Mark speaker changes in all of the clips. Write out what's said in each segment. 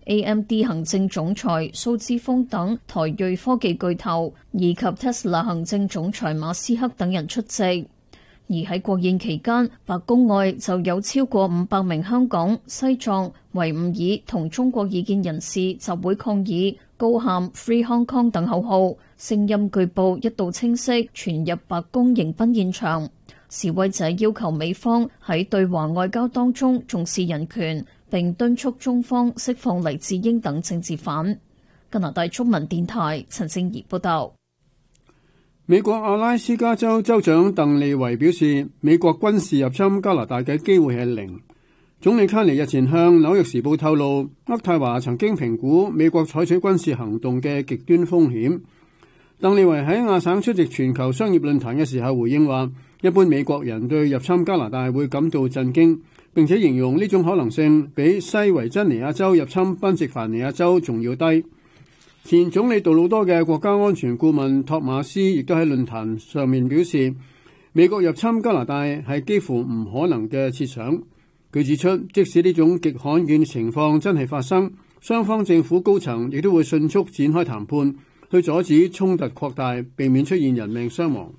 Speaker 1: AMD 行政總裁蘇姿豐等台裔科技巨頭，以及 Tesla 行政總裁馬斯克等人出席。而喺國宴期間，白宮外就有超過500名香港、西藏、維吾爾同中國異見人士集會抗議，高喊 Free Hong Kong 等口號，聲音據報一度清晰傳入白宮迎賓現場。示威者要求美方喺對華外交當中重視人權，並敦促中方釋放黎智英等政治犯。加拿大中文電台陳靜怡報道。
Speaker 2: 美國阿拉斯加州州長鄧利維表示，美國軍事入侵加拿大嘅機會係零。總理卡尼日前向紐約時報透露，渥太華曾經評估美國採取軍事行動嘅極端風險。鄧利維喺亞省出席全球商業論壇嘅時候回應話，一般美國人對入侵加拿大會感到震驚，並且形容呢種可能性比西維珍尼亞州入侵賓夕凡尼亞州仲要低。前總理杜魯多嘅國家安全顧問托馬斯亦都喺論壇上面表示，美國入侵加拿大係幾乎唔可能嘅設想。佢指出，即使呢種極罕見情況真係發生，雙方政府高層亦都會迅速展開談判，去阻止衝突擴大，避免出現人命傷亡。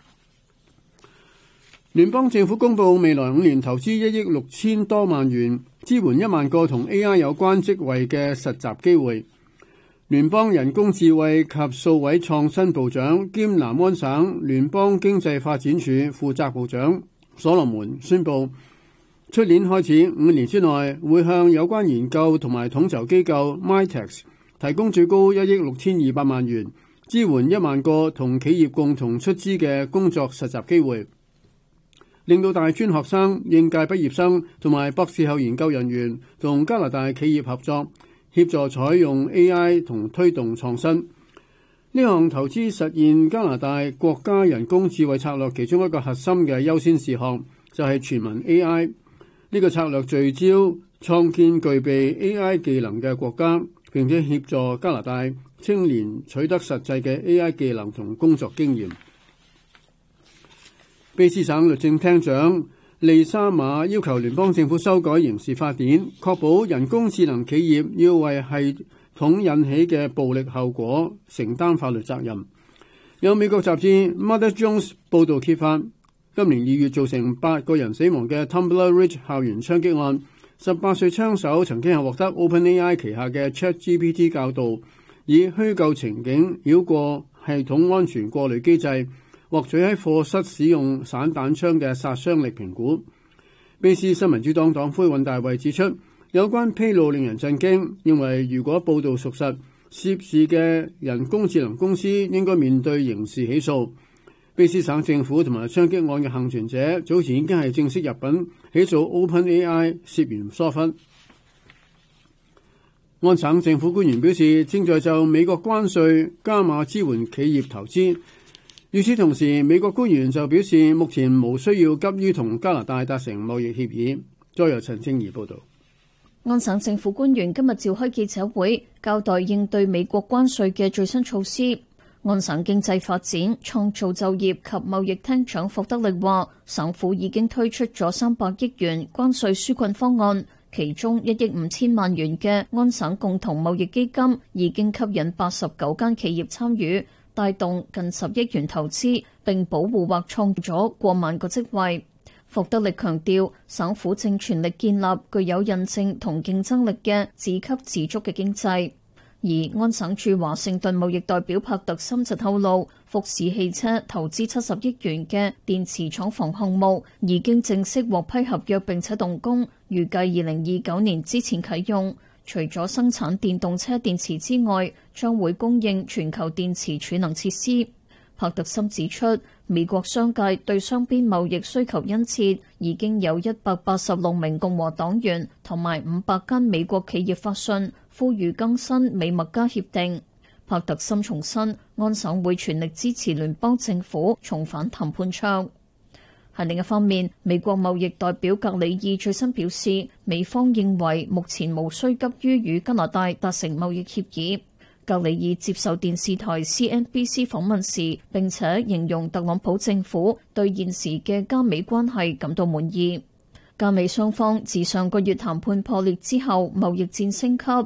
Speaker 2: 聯邦政府公布未來5年投資1億6千多萬元，支援1萬個同 AI 有關職位嘅實習機會。聯邦人工智慧及數位創新部長兼南安省聯邦經濟發展署負責部長所羅門宣布，出年開始5年之內會向有關研究同埋統籌機構 MITEX 提供最高1億6200萬元，支援1萬個同企業共同出資嘅工作實習機會，令到大專學生、應屆畢業生同埋博士後研究人員同加拿大企業合作，協助採用 AI 同推動創新。呢項投資實現加拿大國家人工智慧策略其中一個核心嘅優先事項，就係全民 AI。呢個策略聚焦創建具備 AI 技能嘅國家，並且協助加拿大青年取得實際嘅 AI 技能同工作經驗。卑詩省律政廳長利沙馬要求聯邦政府修改刑事法典，確保人工智能企業要為系統引起嘅暴力後果承擔法律責任。有美國雜誌 Mother Jones 報導揭發，今年2月造成8個人死亡嘅 Tumbler Ridge 校園槍擊案，18歲槍手曾經係獲得 OpenAI 旗下嘅 ChatGPT 教導，以虛構情景繞過系統安全過濾機制，獲取喺課室使用散彈槍嘅殺傷力評估。卑詩新民主黨黨魁尹大衛指出，有關披露令人震驚，認為如果報道屬實，涉事嘅人工智能公司應該面對刑事起訴。卑詩省政府同埋槍擊案嘅幸存者早前已經係正式入稟起訴 OpenAI 涉嫌疏忽。安省政府官員表示，正在就美國關稅加碼支援企業投資。與此同時，美國官員就表示，目前無需要急於同加拿大達成貿易協議。再由陳清儀報導。
Speaker 1: 安省政府官員今日召開記者會，交代應對美國關稅嘅最新措施。安省經濟發展、創造就業及貿易廳長霍德力話，省府已經推出咗300億元關稅紓困方案，其中1億5千萬元嘅安省共同貿易基金已經吸引89間企業參與，帶動近10億元投資，並保護或創造咗過萬個職位。霍德力強調，省府正全力建立具有韌性同競爭力嘅自給自足嘅經濟。而安省駐華盛頓貿易代表帕特森就透露，福士汽車投資70億元嘅電池廠房項目已經正式獲批合約並且動工，預計2029年之前啟用。除咗生產電動車電池之外，將會供應全球電池儲能設施。帕特森指出，美國商界對雙邊貿易需求殷切，已經有186名共和黨員同埋500間美國企業發信，呼籲更新美墨加協定。帕特森重申，安省會全力支持聯邦政府重返談判桌。喺另一方面，美國貿易代表格里爾最新表示，美方認為目前無需急於與加拿大達成貿易協議。格里爾接受電視台 CNBC 訪問時，並且形容特朗普政府對現時嘅加美關係感到滿意。加美雙方自上個月談判破裂之後，貿易戰升級。